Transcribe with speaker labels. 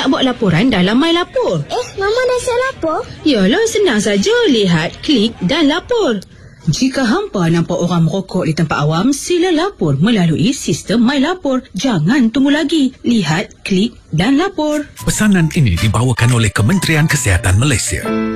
Speaker 1: nak buat laporan dalam My Lapor.
Speaker 2: Mama dah siap lapor?
Speaker 1: Yalah, senang saja. Lihat, klik dan lapor. Jika hampa nampak orang merokok di tempat awam, sila lapor melalui sistem My Lapor. Jangan tunggu lagi. Lihat, klik dan lapor.
Speaker 3: Pesanan ini dibawakan oleh Kementerian Kesihatan Malaysia.